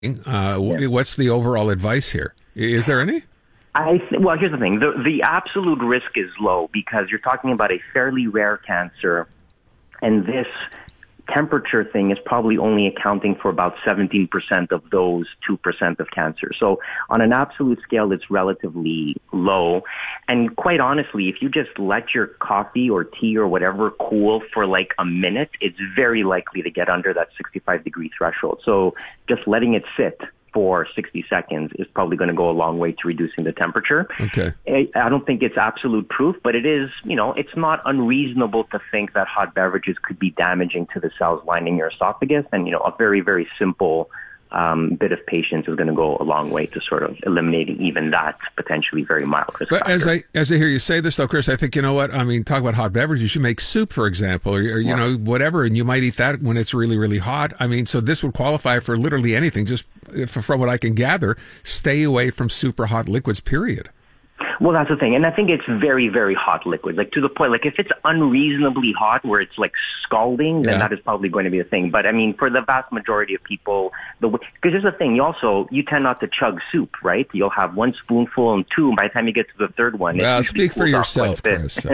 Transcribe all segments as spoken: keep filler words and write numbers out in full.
Uh, yeah. What's the overall advice here? Is there any? I th- well, here's the thing. The, the absolute risk is low because you're talking about a fairly rare cancer, and this temperature thing is probably only accounting for about seventeen percent of those two percent of cancer. So on an absolute scale, it's relatively low. And quite honestly, if you just let your coffee or tea or whatever cool for like a minute, it's very likely to get under that sixty-five degree threshold. So just letting it sit for sixty seconds is probably going to go a long way to reducing the temperature. Okay. I don't think it's absolute proof, but it is, you know, it's not unreasonable to think that hot beverages could be damaging to the cells lining your esophagus. And, you know, a very, very simple um, bit of patience is going to go a long way to sort of eliminating even that potentially very mild risk But factor. as I as I hear you say this, though, Chris, I think, you know what? I mean, talk about hot beverages. You should make soup, for example, or, or you yeah. know, whatever, and you might eat that when it's really, really hot. I mean, so this would qualify for literally anything. Just from what I can gather, stay away from super hot liquids, period. Well, that's the thing. And I think it's very, very hot liquids, like to the point, like if it's unreasonably hot where it's like scalding, then yeah. that is probably going to be the thing. But I mean, for the vast majority of people, the because here's the thing, you also, you tend not to chug soup, right? You'll have one spoonful and two, and by the time you get to the third one, well, it speak for yourself, Chris. So.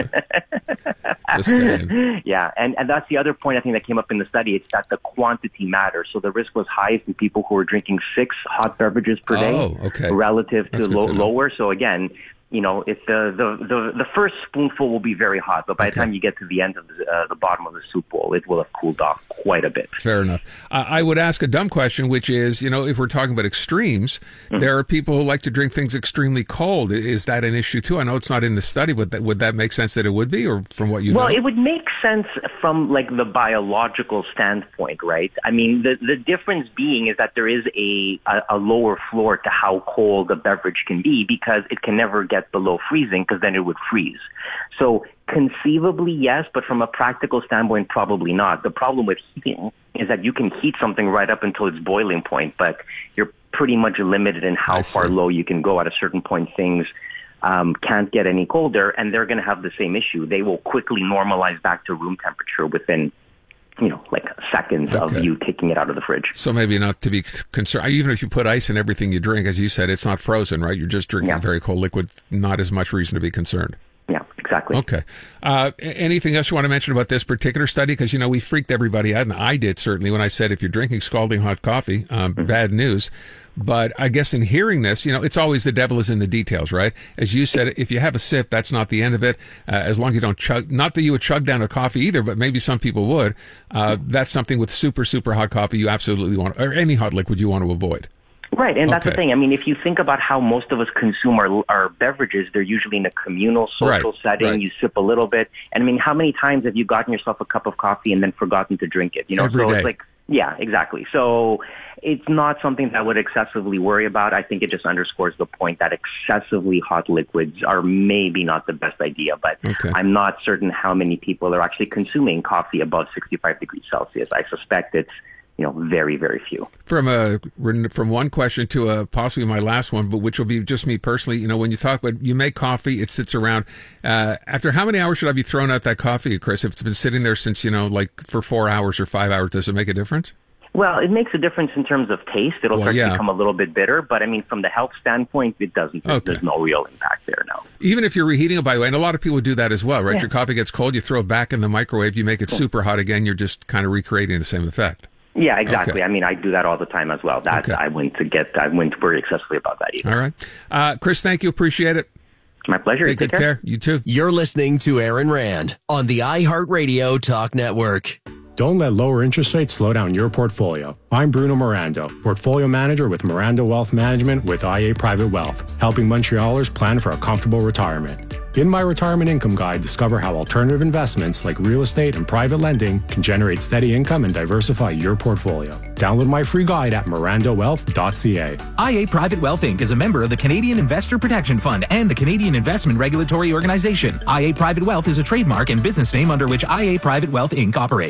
Just saying. Yeah, and, and that's the other point I think that came up in the study. It's that the quantity matters. So the risk was highest in people who were drinking six hot beverages per day oh, okay. relative That's to, lo- to lower. So again, you know, if the, the, the, the first spoonful will be very hot, but by okay. the time you get to the end of the, uh, the bottom of the soup bowl, it will have cooled off quite a bit. Fair enough. Uh, I would ask a dumb question, which is, you know, if we're talking about extremes, mm-hmm. there are people who like to drink things extremely cold. Is that an issue too? I know it's not in the study, but that, would that make sense that it would be, or from what you well, know? Well, it would make sense from like the biological standpoint, right? I mean, the, the difference being is that there is a, a, a lower floor to how cold a beverage can be because it can never get below freezing, because then it would freeze. So conceivably, yes, but from a practical standpoint, probably not. The problem with heating is that you can heat something right up until its boiling point, but you're pretty much limited in how far low you can go. At a certain point, things um, can't get any colder, and they're going to have the same issue. They will quickly normalize back to room temperature within, you know, like seconds okay. of you taking it out of the fridge. So maybe not to be concerned. Even if you put ice in everything you drink, as you said, it's not frozen, right? You're just drinking yeah. very cold liquid. Not as much reason to be concerned. Yeah, exactly. Okay. Uh, anything else you want to mention about this particular study? Because, you know, we freaked everybody out, and I did certainly when I said if you're drinking scalding hot coffee, um, mm-hmm. bad news. But I guess in hearing this, you know, it's always the devil is in the details, right? As you said, if you have a sip, that's not the end of it. Uh, as long as you don't chug, not that you would chug down a coffee either, but maybe some people would. Uh, that's something with super, super hot coffee you absolutely want, or any hot liquid you want to avoid. Right, and that's okay. the thing. I mean, if you think about how most of us consume our, our beverages, they're usually in a communal, social right. setting. Right. You sip a little bit. And I mean, how many times have you gotten yourself a cup of coffee and then forgotten to drink it? You know, Every so day. It's like, yeah, exactly. So it's not something that I would excessively worry about. I think it just underscores the point that excessively hot liquids are maybe not the best idea, but okay. I'm not certain how many people are actually consuming coffee above sixty-five degrees Celsius. I suspect it's, you know, very, very few. From a from one question to a possibly my last one, but which will be just me personally. You know, when you talk about you make coffee, it sits around. Uh, after how many hours should I be throwing out that coffee, Chris? If it's been sitting there since, you know, like for four hours or five hours, does it make a difference? Well, it makes a difference in terms of taste. It'll well, start yeah. to become a little bit bitter, but I mean, from the health standpoint, it doesn't. There's, okay. there's no real impact there, no. Even if you're reheating it, by the way, and a lot of people do that as well, right? Yeah. Your coffee gets cold, you throw it back in the microwave, you make it yeah. super hot again, you're just kind of recreating the same effect. Yeah, exactly. Okay. I mean, I do that all the time as well. That okay. I wouldn't to get. I wouldn't worry excessively about that either. All right, uh, Chris. Thank you. Appreciate it. My pleasure. Take, Take good care. care. You too. You're listening to Aaron Rand on the iHeartRadio Talk Network. Don't let lower interest rates slow down your portfolio. I'm Bruno Mirando, Portfolio Manager with Mirando Wealth Management with I A Private Wealth, helping Montrealers plan for a comfortable retirement. In my Retirement Income Guide, discover how alternative investments like real estate and private lending can generate steady income and diversify your portfolio. Download my free guide at mirando wealth dot c a. I A Private Wealth Incorporated is a member of the Canadian Investor Protection Fund and the Canadian Investment Regulatory Organization. I A Private Wealth is a trademark and business name under which I A Private Wealth Incorporated operates.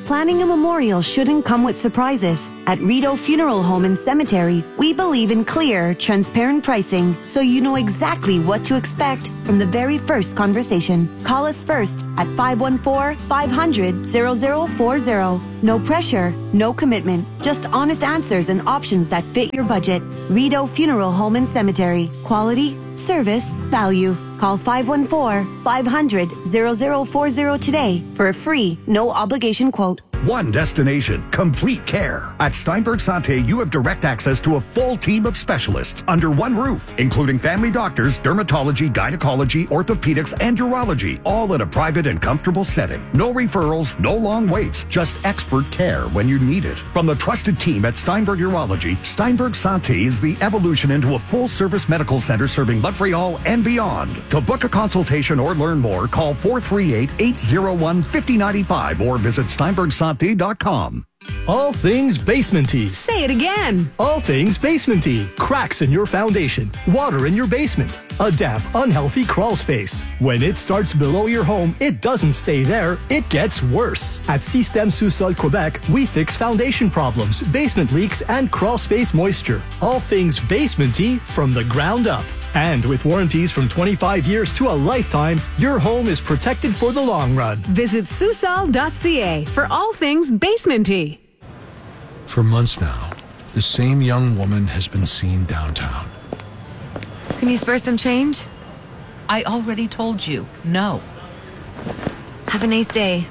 Planning a memorial shouldn't come with surprises. At Rideau Funeral Home and Cemetery, we believe in clear, transparent pricing, so you know exactly what to expect from the very first conversation. Call us first at five one four, five hundred, zero zero four zero. No pressure, no commitment, just honest answers and options that fit your budget. Rideau Funeral Home and Cemetery. Quality, service, value. Call five one four, five hundred, zero zero four zero today for a free, no obligation quote. One destination, complete care. At Steinberg Santé, you have direct access to a full team of specialists under one roof, including family doctors, dermatology, gynecology, orthopedics, and urology, all in a private and comfortable setting. No referrals, no long waits, just expert care when you need it. From the trusted team at Steinberg Urology, Steinberg Santé is the evolution into a full-service medical center serving Montreal and beyond. To book a consultation or learn more, call four three eight, eight zero one, five zero nine five or visit steinberg santé dot com. All things basementy. Say it again. All things basementy. Cracks in your foundation. Water in your basement. A damp, unhealthy crawl space. When it starts below your home, it doesn't stay there. It gets worse. At Système Sous-Sol Quebec, we fix foundation problems, basement leaks, and crawl space moisture. All things basementy from the ground up. And with warranties from twenty-five years to a lifetime, your home is protected for the long run. Visit Susol dot c a for all things basementy. For months now, the same young woman has been seen downtown. Can you spare some change? I already told you, no. Have a nice day.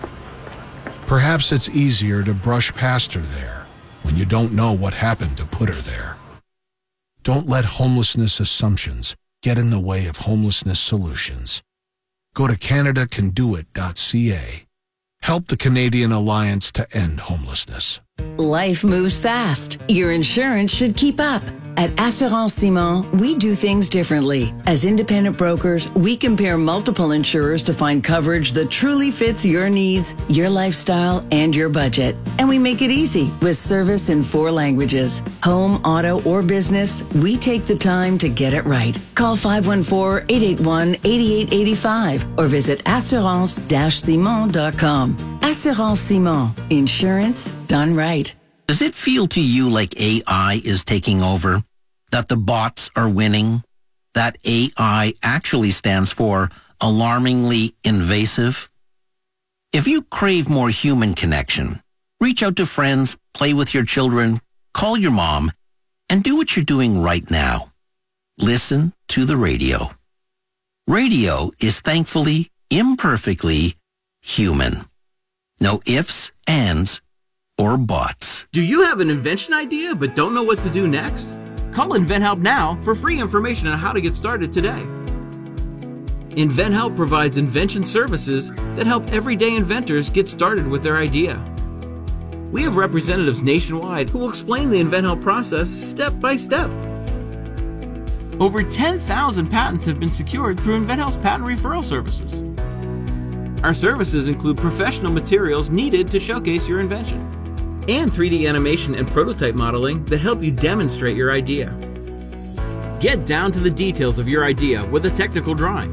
Perhaps it's easier to brush past her there when you don't know what happened to put her there. Don't let homelessness assumptions get in the way of homelessness solutions. Go to canada can do it dot c a. Help the Canadian Alliance to End Homelessness. Life moves fast. Your insurance should keep up. At Assurance Simon, we do things differently. As independent brokers, we compare multiple insurers to find coverage that truly fits your needs, your lifestyle, and your budget. And we make it easy with service in four languages. Home, auto, or business, we take the time to get it right. Call five one four, eight eight one, eight eight eight five or visit assurance dash simon dot com. Assurance Simon. Insurance done right. Does it feel to you like A I is taking over? That the bots are winning? That A I actually stands for alarmingly invasive? If you crave more human connection, reach out to friends, play with your children, call your mom, and do what you're doing right now. Listen to the radio. Radio is thankfully, imperfectly human. No ifs, ands, or buts. Do you have an invention idea but don't know what to do next? Call InventHelp now for free information on how to get started today. InventHelp provides invention services that help everyday inventors get started with their idea. We have representatives nationwide who will explain the InventHelp process step by step. Over ten thousand patents have been secured through InventHelp's patent referral services. Our services include professional materials needed to showcase your invention, and three D animation and prototype modeling that help you demonstrate your idea. Get down to the details of your idea with a technical drawing.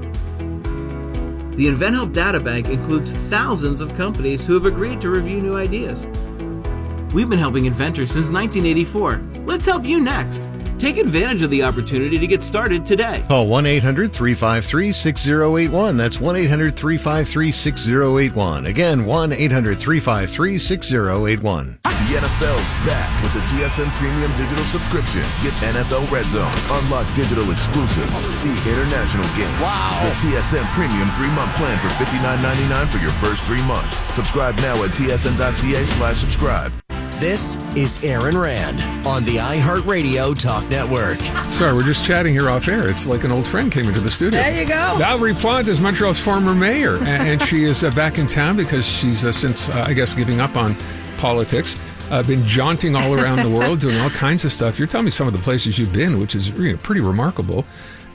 The InventHelp Data Bank includes thousands of companies who have agreed to review new ideas. We've been helping inventors since nineteen eighty-four. Let's help you next. Take advantage of the opportunity to get started today. Call one eight hundred, three five three, six zero eight one. That's one eight hundred, three five three, six zero eight one. Again, one eight hundred, three five three, six zero eight one. The N F L's back with the T S N Premium Digital Subscription. Get N F L Red Zone, unlock digital exclusives, see international games. Wow! The T S N Premium three-month plan for fifty-nine ninety-nine for your first three months. Subscribe now at T S N dot C A slash subscribe. This is Aaron Rand on the iHeartRadio Talk Network. Sorry, we're just chatting here off air. It's like an old friend came into the studio. There you go. Valerie Plante is Montreal's former mayor, and, and she is uh, back in town because she's uh, since, uh, I guess, giving up on politics, uh, been jaunting all around the world, doing all kinds of stuff. You're telling me some of the places you've been, which is you know, pretty remarkable.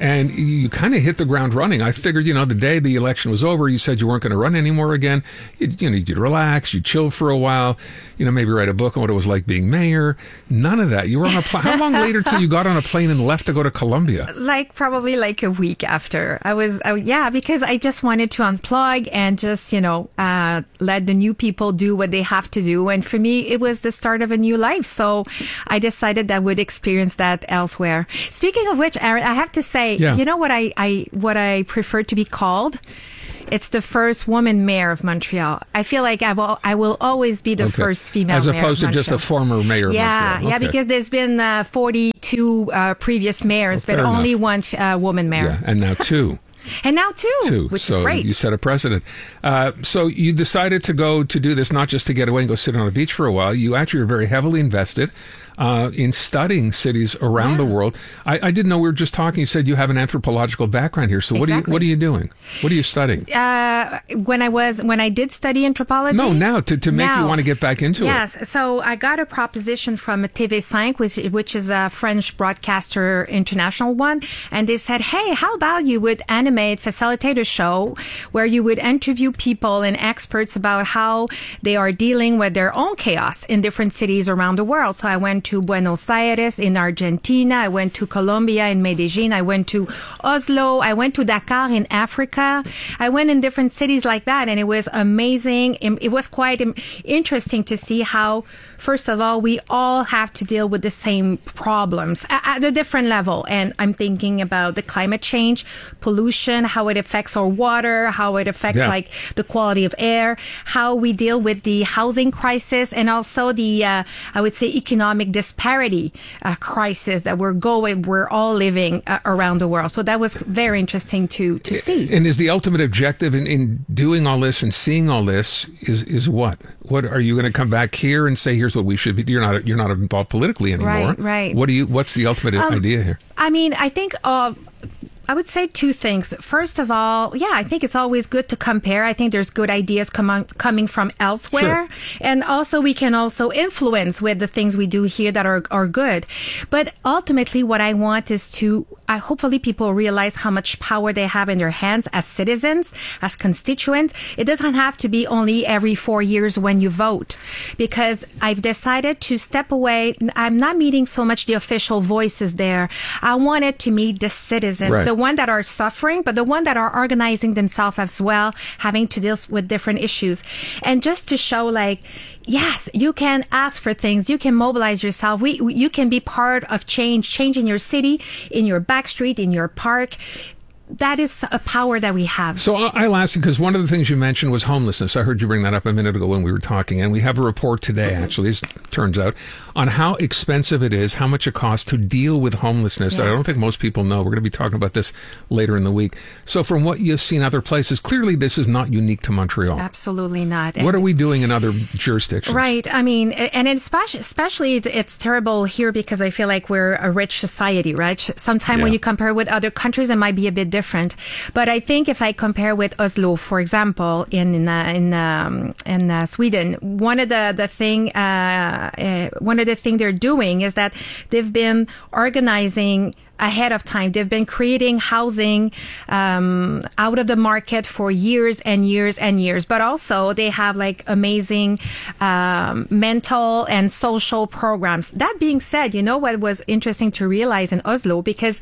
and you kind of hit the ground running. I figured, you know, the day the election was over, you said you weren't going to run anymore again. You, you know, you'd relax, you'd chill for a while, you know, maybe write a book on what it was like being mayor. None of that. You were on a plane. How long later till you got on a plane and left to go to Colombia? Like probably like a week after. I was, uh, yeah, because I just wanted to unplug and just, you know, uh, let the new people do what they have to do. And for me, it was the start of a new life. So I decided I would experience that elsewhere. Speaking of which, Aaron, I have to say, Yeah. you know what I, I, what I prefer to be called? It's the first woman mayor of Montreal. I feel like I will, I will always be the Okay. first female As mayor of opposed to just a Montreal. former mayor of Yeah, Montreal. yeah, Okay. because there's been uh, forty-two uh, previous mayors, Well, but fair only enough. one uh, woman mayor. Yeah, and now two. And now two, Two. which so is great. you set a precedent. Uh, so you decided to go to do this not just to get away and go sit on a beach for a while. You actually are very heavily invested uh, in studying cities around the world. I, I didn't know we were just talking. You said you have an anthropological background here. So what are you Exactly. what are you doing? What are you studying? Uh, when I was when I did study anthropology. No, now to, to make Now. you want to get back into yes. it. So I got a proposition from T V five, which, which is a French broadcaster international one, and they said, "Hey, how about you would animate, facilitate a show where you would interview people and experts about how they are dealing with their own chaos in different cities around the world." So I went to Buenos Aires in Argentina. I went to Colombia in Medellin. I went to Oslo. I went to Dakar in Africa. I went in different cities like that, and it was amazing. It it was quite im- interesting to see how, first of all, we all have to deal with the same problems at, at a different level. And I'm thinking about the climate change, pollution, how it affects our water, how it affects Yeah. like the quality of air, how we deal with the housing crisis, and also the, uh, I would say, economic disparity uh, crisis that we're going, we're all living uh, around the world. So that was very interesting to to see. And is the ultimate objective in, in doing all this and seeing all this is is what? What are you going to come back here and say? Here's what we should be. You're not you're not involved politically anymore. Right, right. What do you? What's the ultimate Um, idea here? I mean, I think uh, I would say two things. First of all, yeah, I think it's always good to compare. I think there's good ideas come on, coming from elsewhere. And also we can also influence with the things we do here that are, are good. But ultimately what I want is to, I hopefully people realize how much power they have in their hands as citizens, as constituents. It doesn't have to be only every four years when you vote, because I've decided to step away. I'm not meeting so much the official voices there. I wanted to meet the citizens, Right. the one that are suffering, but the one that are organizing themselves as well, having to deal with different issues. And just to show like, yes, you can ask for things. You can mobilize yourself. We, we you can be part of change, change in your city, in your back street, in your park. That is a power that we have. So I- I'll ask you, because one of the things you mentioned was homelessness. I heard you bring that up a minute ago when we were talking, and we have a report today, actually, as it turns out, on how expensive it is, how much it costs to deal with homelessness. that I don't Yes. think most people know. We're going to be talking about this later in the week. So from what you've seen other places, clearly this is not unique to Montreal. Absolutely not. What are we doing in other jurisdictions? Right. I mean, and especially, especially it's, it's terrible here because I feel like we're a rich society, right? Sometimes when Yeah. you compare with other countries, it might be a bit different. But I think if I compare with Oslo, for example, in in uh, in, um, in uh, Sweden, one of the the thing uh, uh, one of the thing they're doing is that they've been organizing ahead of time. They've been creating housing um, out of the market for years and years and years. But also they have like amazing um, mental and social programs. That being said, you know what was interesting to realize in Oslo, because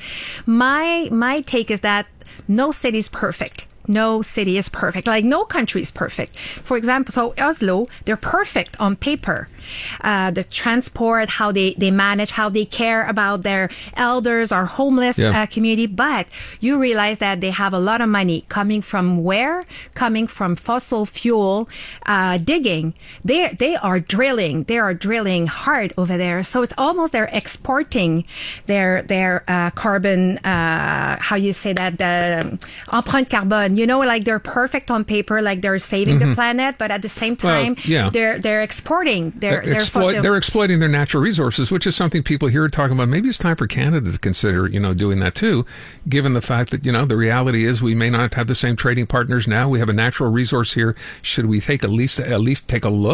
my my take is that no city is perfect. No city is perfect. Like no country is perfect. For example, so Oslo, they're perfect on paper. Uh, the transport, how they, they manage, how they care about their elders or homeless Yeah. uh, community. But you realize that they have a lot of money coming from where? Coming from fossil fuel uh, digging. They they are drilling. They are drilling hard over there. So it's almost they're exporting their their uh, carbon. Uh, how you say that? The empreinte carbone. You know, like they're perfect on paper, like they're saving Mhm. the planet, but at the same Well, time, yeah. they're they're exporting their their Exploit, fossil. they're exploiting their natural resources, which is something people here are talking about. Maybe it's time for Canada to consider, you know, doing that too, given the fact that, you know, the reality is we may not have the same trading partners now. We have a natural resource here. Should we take at least, at least take a look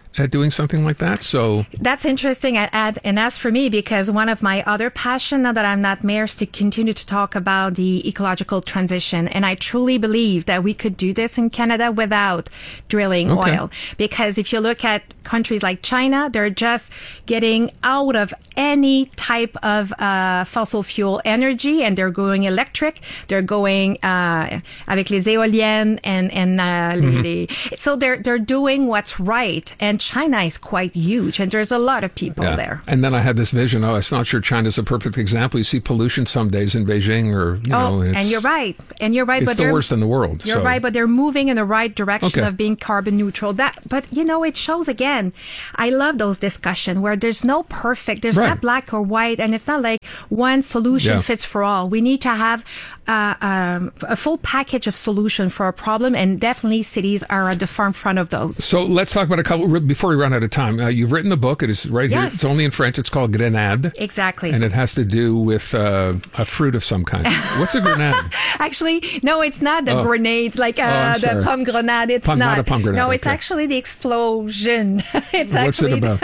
at doing something like that. So that's interesting. And as for me, because one of my other passion now that I'm not mayor is to continue to talk about the ecological transition. And I truly believe that we could do this in Canada without drilling Okay. oil. Because if you look at countries like China, they're just getting out of any type of uh, fossil fuel energy and they're going electric. They're going uh, avec les éoliennes and, and uh, Mhm. les, les, so they're, they're doing what's right. And China is quite huge and there's a lot of people yeah. there. And then I had this vision. Oh, it's not sure China's a perfect example. You see pollution some days in Beijing, or you oh, know, it's, and you're right. And you're right. it's but the they're- worst in the world. You're so. right, but they're moving in the right direction Okay. of being carbon neutral. That, but you know, it shows again. I love those discussions where there's no perfect, there's Right. not black or white, and it's not like one solution Yeah. fits for all. We need to have uh, um, a full package of solution for a problem, and definitely cities are at the front front of those. So let's talk about a couple before we run out of time. Uh, you've written the book. It is right here. Yes. It's only in French. It's called Grenade. Exactly. And it has to do with uh, a fruit of some kind. What's a grenade? Actually, no, it's not the Oh. grenades like uh, Oh, I'm the sorry. pomegranate. It's Pom- not. not a pomegranate, No, it's okay. actually the explosion. it's What's actually it about?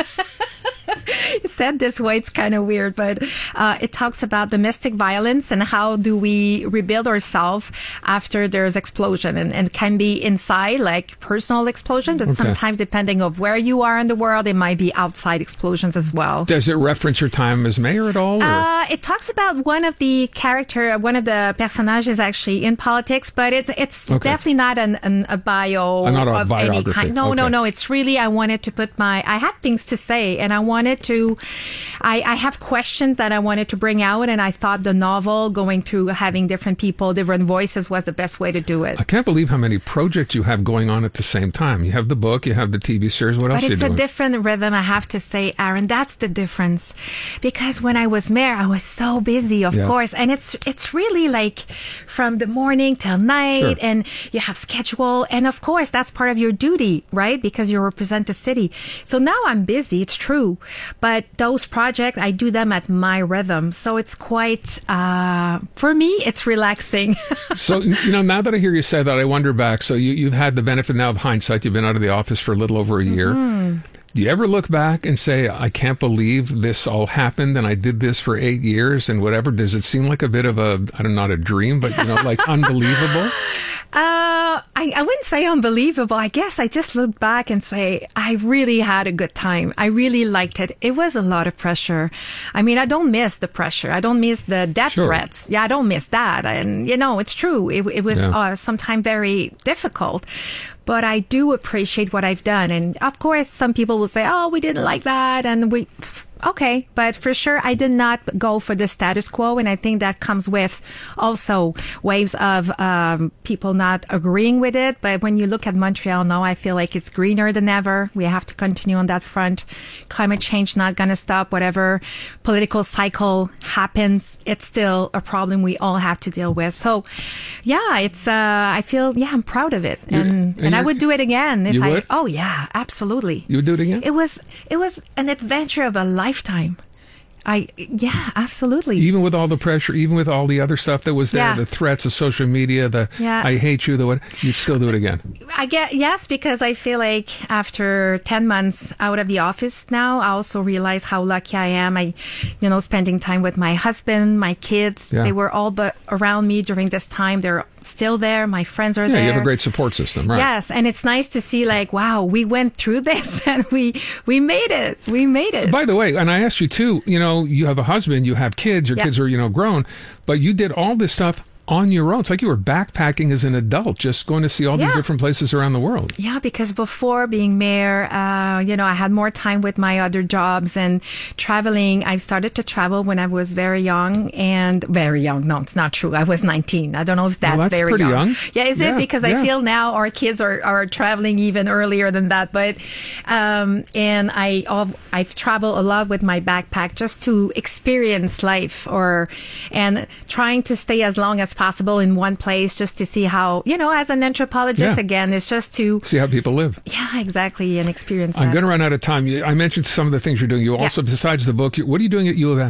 said this way, it's kind of weird, but uh, it talks about domestic violence and how do we rebuild ourselves after there's explosion, and, and can be inside, like personal explosion, but Okay. sometimes depending of where you are in the world, it might be outside explosions as well. Does it reference your time as mayor at all? Or? Uh, it talks about one of the character, one of the personages actually in politics, but it's it's Okay. definitely not an, an a bio Uh, not a of any biography. kind. No, no, Okay. no. It's really I wanted to put my I had things to say, and I wanted to. I, I have questions that I wanted to bring out, and I thought the novel, going through having different people, different voices, was the best way to do it. I can't believe how many projects you have going on at the same time. You have the book, you have the T V series. What else But are you it's a doing? different rhythm, I have to say, Aaron. That's the difference. Because when I was mayor, I was so busy, of Yeah. course. And it's it's really like from the morning till night, Sure. and you have schedule. And of course, that's part of your duty, right? Because you represent the city. So now I'm busy, it's true. But those projects, I do them at my rhythm. So it's quite, uh, for me, it's relaxing. So, you know, now that I hear you say that, I wonder back. So you, you've had the benefit now of hindsight. You've been out of the office for a little over a year. Mm. Do you ever look back and say, I can't believe this all happened and I did this for eight years and whatever? Does it seem like a bit of a, I don't know, not a dream, but, you know, like unbelievable? Uh, I, I wouldn't say unbelievable. I guess I just look back and say, I really had a good time. I really liked it. It was a lot of pressure. I mean, I don't miss the pressure. I don't miss the death Sure. threats. Yeah, I don't miss that. And, you know, it's true. It, it was Yeah. uh, sometimes very difficult. But I do appreciate what I've done. And of course, some people will say, oh, we didn't like that. And we, okay. But for sure, I did not go for the status quo. And I think that comes with also waves of um, people not agreeing with it. But when you look at Montreal now, I feel like it's greener than ever. We have to continue on that front. Climate change not going to stop. Whatever political cycle happens, it's still a problem we all have to deal with. So, yeah, it's, uh, I feel, yeah, I'm proud of it. You're- And, and and I you're- would do it again if You I, would? oh yeah, absolutely. You would do it again? It was, it was an adventure of a lifetime. I, yeah, absolutely. Even with all the pressure, even with all the other stuff that was there, Yeah. the threats, the social media, the Yeah. I hate you, the what, you'd still do it again. I get, yes, because I feel like after ten months out of the office now, I also realize how lucky I am. I, you know, spending time with my husband, my kids, Yeah. they were all but around me during this time. They're still there. My friends are Yeah, there. you have a great support system, right? Yes, and it's nice to see like, wow, we went through this and we we made it. We made it. By the way, and I asked you too, you know, you have a husband, you have kids, your Yeah. kids are, you know, grown, but you did all this stuff on your own. It's like you were backpacking as an adult, just going to see all these Yeah. different places around the world. Yeah, because before being mayor, uh, you know, I had more time with my other jobs and traveling. I started to travel when I was very young and very young. No, it's not true. I was nineteen. I don't know if that's, Well, that's very pretty young. young. Yeah, is Yeah, it? Because yeah. I feel now our kids are, are traveling even earlier than that. But, um, and I, I've traveled a lot with my backpack just to experience life or, and trying to stay as long as possible in one place just to see how, you know, as an anthropologist Yeah. again, it's just to, See how people live. yeah, exactly, and experience I'm that. going to run out of time. You- I mentioned some of the things you're doing. You Yeah. also, besides the book, you- what are you doing at U of M?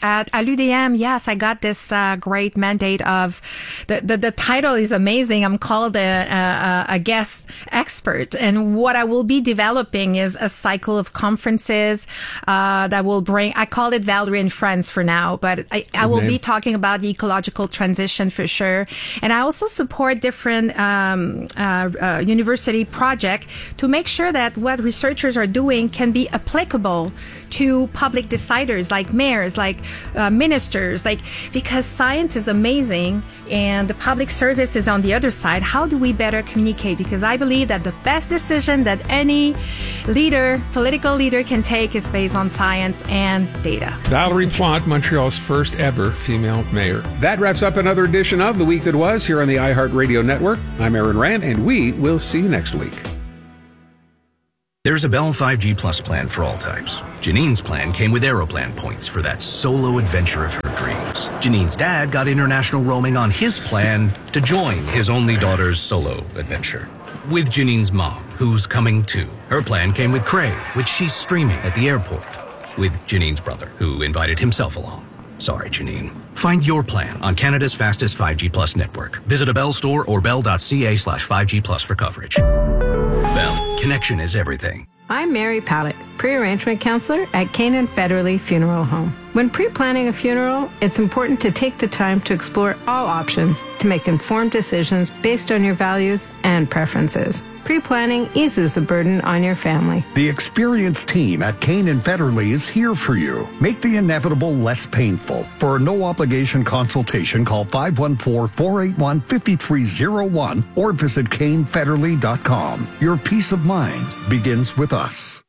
At, at U D M, yes, I got this uh, great mandate of the, the the title is amazing. I'm called a, a, a guest expert, and what I will be developing is a cycle of conferences uh, that will bring. I call it Valerie and Friends for now, but I, I will be talking about the ecological transition for sure. And I also support different um, uh, uh, university projects to make sure that what researchers are doing can be applicable to public deciders like mayors, like uh, ministers, like because science is amazing and the public service is on the other side. How do we better communicate? Because I believe that the best decision that any leader, political leader can take is based on science and data. Valerie Plante, Montreal's first ever female mayor. That wraps up another edition of The Week That Was here on the iHeartRadio Network. I'm Aaron Rand, and we will see you next week. There's a Bell five G Plus plan for all types. Janine's plan came with Aeroplan points for that solo adventure of her dreams. Janine's dad got international roaming on his plan to join his only daughter's solo adventure. With Janine's mom, who's coming too. Her plan came with Crave, which she's streaming at the airport. With Janine's brother, who invited himself along. Sorry, Janine. Find your plan on Canada's fastest five G Plus network. Visit a Bell store or bell.ca slash 5G Plus for coverage. Bell, connection is everything. I'm Mary Pallett, pre-arrangement counselor at Canaan Federally Funeral Home. When pre-planning a funeral, it's important to take the time to explore all options to make informed decisions based on your values and preferences. Pre-planning eases the burden on your family. The experienced team at Canaan Federally is here for you. Make the inevitable less painful. For a no-obligation consultation, call five one four, four eight one, five three zero one or visit Cain Federally dot com. Your peace of mind begins with us.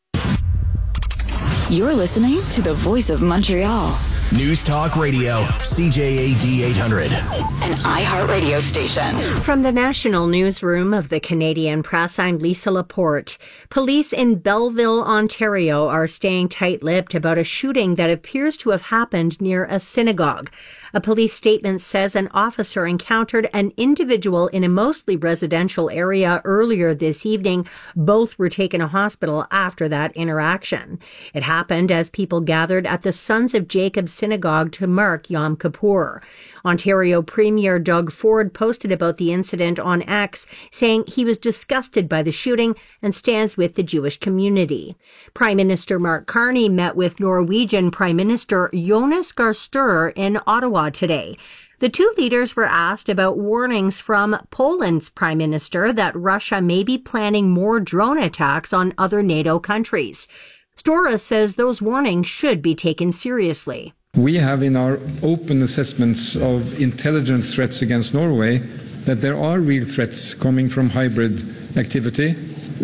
You're listening to the Voice of Montreal. News Talk Radio, C J A D eight hundred. An iHeart radio station. From the National Newsroom of the Canadian Press, I'm Lisa Laporte. Police in Belleville, Ontario are staying tight-lipped about a shooting that appears to have happened near a synagogue. A police statement says an officer encountered an individual in a mostly residential area earlier this evening. Both were taken to hospital after that interaction. It happened as people gathered at the Sons of Jacob Synagogue to mark Yom Kippur. Ontario Premier Doug Ford posted about the incident on X, saying he was disgusted by the shooting and stands with the Jewish community. Prime Minister Mark Carney met with Norwegian Prime Minister Jonas Gahr Støre in Ottawa today. The two leaders were asked about warnings from Poland's prime minister that Russia may be planning more drone attacks on other NATO countries. Støre says those warnings should be taken seriously. We have in our open assessments of intelligence threats against Norway that there are real threats coming from hybrid activity,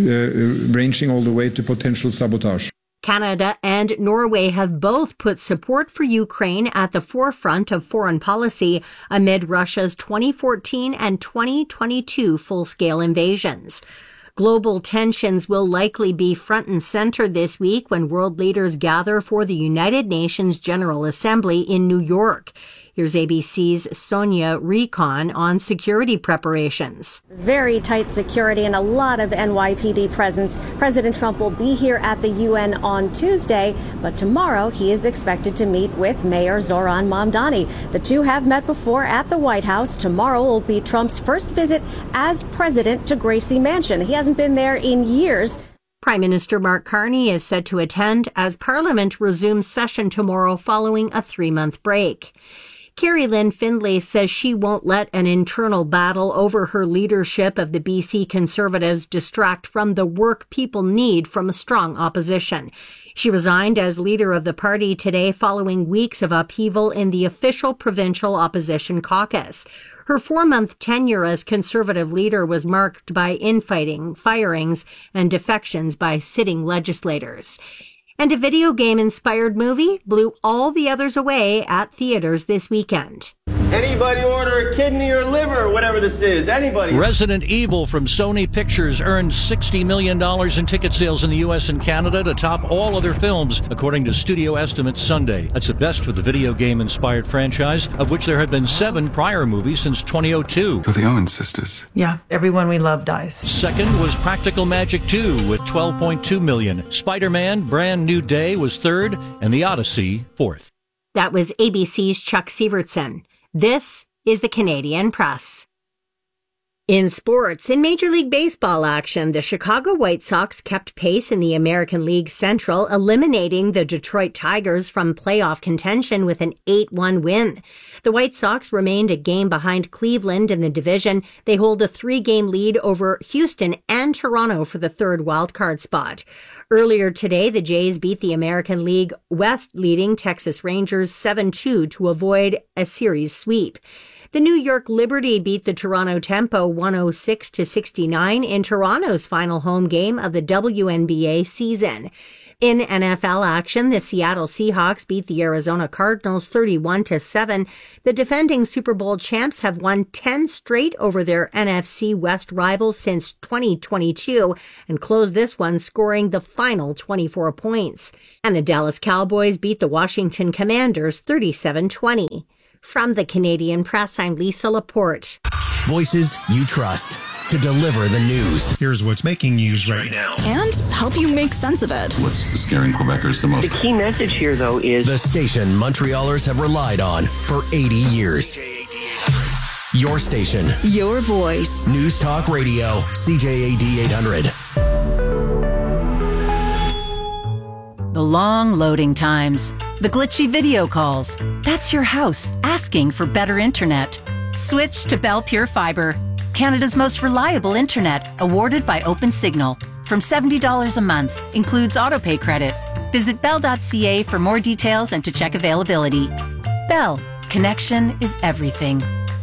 uh, ranging all the way to potential sabotage. Canada and Norway have both put support for Ukraine at the forefront of foreign policy amid Russia's twenty fourteen and twenty twenty-two full-scale invasions. Global tensions will likely be front and center this week when world leaders gather for the United Nations General Assembly in New York. Here's A B C's Sonia Recon on security preparations. Very tight security and a lot of N Y P D presence. President Trump will be here at the U N on Tuesday, but tomorrow he is expected to meet with Mayor Zoran Mamdani. The two have met before at the White House. Tomorrow will be Trump's first visit as president to Gracie Mansion. He hasn't been there in years. Prime Minister Mark Carney is set to attend as Parliament resumes session tomorrow following a three-month break. Carrie Lynn Findlay says she won't let an internal battle over her leadership of the B C Conservatives distract from the work people need from a strong opposition. She resigned as leader of the party today following weeks of upheaval in the official provincial opposition caucus. Her four-month tenure as Conservative leader was marked by infighting, firings, and defections by sitting legislators. And a video game-inspired movie blew all the others away at theaters this weekend. Anybody order a kidney or liver, whatever this is? Anybody? Resident Evil from Sony Pictures earned sixty million dollars in ticket sales in the U S and Canada to top all other films, according to studio estimates Sunday. That's the best for the video game-inspired franchise, of which there had been seven prior movies since twenty oh two. You're the Owen sisters. Yeah, everyone we love dies. Second was Practical Magic two with twelve point two million dollars. Spider-Man Brand New Day was third, and The Odyssey fourth. That was A B C's Chuck Sievertson. This is the Canadian Press. In sports, in Major League Baseball action, the Chicago White Sox kept pace in the American League Central, eliminating the Detroit Tigers from playoff contention with an eight one win. The White Sox remained a game behind Cleveland in the division. They hold a three-game lead over Houston and Toronto for the third wildcard spot. Earlier today, the Jays beat the American League West leading Texas Rangers seven two to avoid a series sweep. The New York Liberty beat the Toronto Tempo one oh six to sixty-nine in Toronto's final home game of the W N B A season. In N F L action, the Seattle Seahawks beat the Arizona Cardinals thirty-one to seven. The defending Super Bowl champs have won ten straight over their N F C West rivals since twenty twenty-two and closed this one scoring the final twenty-four points. And the Dallas Cowboys beat the Washington Commanders thirty-seven twenty. From the Canadian Press, I'm Lisa Laporte. Voices you trust to deliver the news. Here's what's making news right now. And help you make sense of it. What's scaring Quebecers the most? The key message here, though, is the station Montrealers have relied on for eighty years. Your station. Your voice. News Talk Radio, C J A D eight hundred. The long loading times. The glitchy video calls. That's your house asking for better internet. Switch to Bell Pure Fiber, Canada's most reliable internet, awarded by OpenSignal. From seventy dollars a month, includes autopay credit. Visit bell dot c a for more details and to check availability. Bell, connection is everything.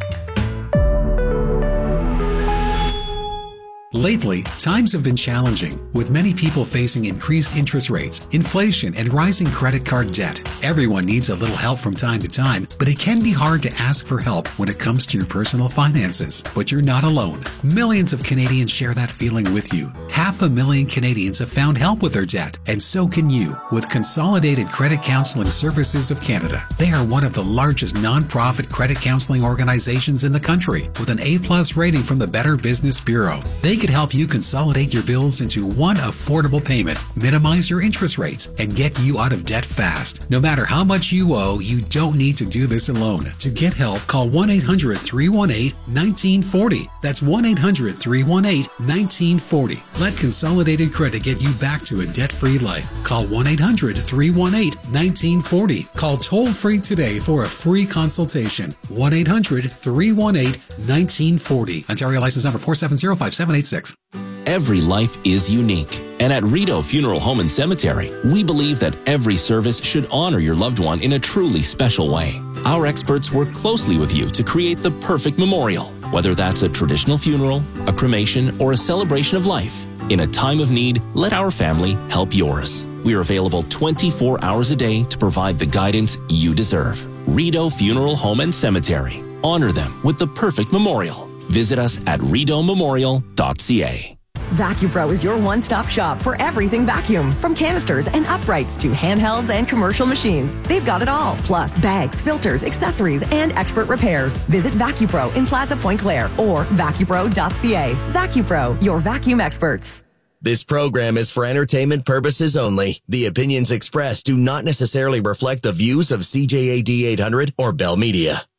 Lately, times have been challenging, with many people facing increased interest rates, inflation, and rising credit card debt. Everyone needs a little help from time to time, but it can be hard to ask for help when it comes to your personal finances. But you're not alone. Millions of Canadians share that feeling with you. Half a million Canadians have found help with their debt, and so can you with Consolidated Credit Counseling Services of Canada. They are one of the largest non-profit credit counseling organizations in the country, with an A plus rating from the Better Business Bureau. They can help you consolidate your bills into one affordable payment, minimize your interest rates, and get you out of debt fast. No matter how much you owe, you don't need to do this alone. To get help, call one eight hundred three one eight one nine four zero. That's one eight hundred three one eight one nine four zero. Let Consolidated Credit get you back to a debt-free life. Call one eight hundred three one eight one nine four zero. Call toll-free today for a free consultation. one eight hundred three one eight one nine four zero. Ontario license number four seven zero five seven eight six. Every life is unique. And at Rideau Funeral Home and Cemetery, we believe that every service should honor your loved one in a truly special way. Our experts work closely with you to create the perfect memorial, whether that's a traditional funeral, a cremation, or a celebration of life. In a time of need, let our family help yours. We are available twenty-four hours a day to provide the guidance you deserve. Rideau Funeral Home and Cemetery. Honor them with the perfect memorial. Visit us at rideau memorial dot c a. VacuPro is your one-stop shop for everything vacuum. From canisters and uprights to handhelds and commercial machines. They've got it all. Plus bags, filters, accessories, and expert repairs. Visit VacuPro in Plaza Point Claire or vacupro dot c a. VacuPro, your vacuum experts. This program is for entertainment purposes only. The opinions expressed do not necessarily reflect the views of C J A D eight hundred or Bell Media.